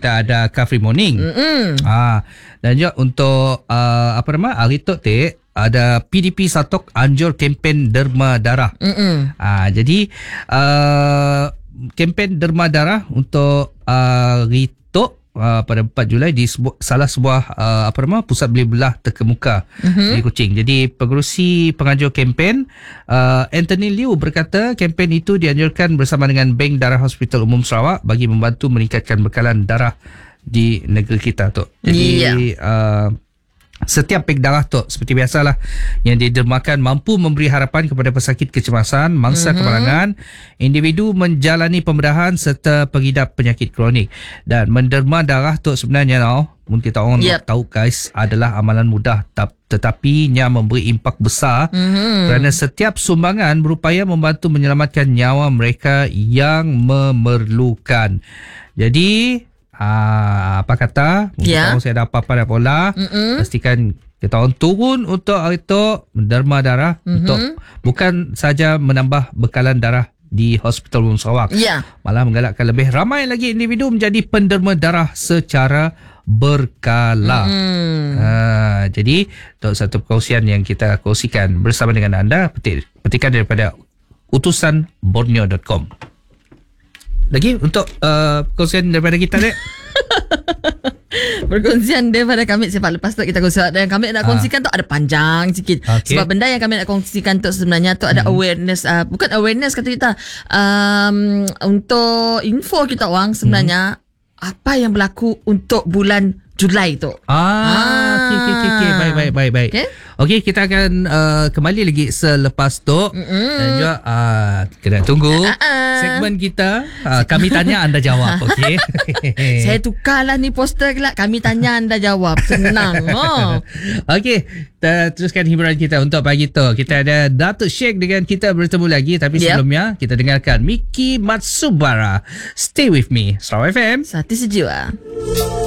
kita ada Car Free Morning. Dan juga untuk hari Tok Tik ada PDP Satok anjur kempen derma darah. Jadi kempen derma darah untuk hari Tok pada 4 Julai di salah sebuah pusat beli belah terkemuka di Kuching. Jadi pengerusi penganjur kempen Anthony Liu berkata kempen itu dianjurkan bersama dengan Bank Darah Hospital Umum Sarawak bagi membantu meningkatkan bekalan darah di negeri kita tu. Jadi setiap pek darah tu seperti biasalah yang didermakan mampu memberi harapan kepada pesakit kecemasan, mangsa kemalangan, individu menjalani pembedahan serta pengidap penyakit kronik. Dan menderma darah tu sebenarnya mungkin kita orang tahu guys adalah amalan mudah tetapi nya memberi impak besar kerana setiap sumbangan berupaya membantu menyelamatkan nyawa mereka yang memerlukan. Jadi apa kata mungkin saya ada apa-apa dah pola pastikan kita orang turun untuk hari tu menderma darah untuk bukan saja menambah bekalan darah di Hospital Umum Sarawak, malah menggalakkan lebih ramai lagi individu menjadi penderma darah secara berkala. Jadi untuk satu perkongsian yang kita kongsikan bersama dengan anda, petikan daripada utusan borneo.com. Lagi untuk perkongsian daripada kita dek. Perkongsian daripada kami sebab lepas tu kita kongsikan dan kami nak kongsikan tu ada panjang sikit. Sebab benda yang kami nak kongsikan tu sebenarnya tu ada awareness, bukan awareness kata kita, untuk info kita orang sebenarnya apa yang berlaku untuk bulan Julai tu. Okay. Baik. Okey, kita akan kembali lagi selepas tu. Dan juga kena tunggu segmen kita kami tanya anda jawab. Okey. Saya tukarlah ni poster kelak, kami tanya anda jawab. Senang. Okey, kita teruskan hiburan kita untuk pagi tu. Kita ada Datuk Sheikh dengan kita bertemu lagi, tapi sebelumnya kita dengarkan Miki Matsubara, Stay With Me, Sarawak FM. Sati sejuk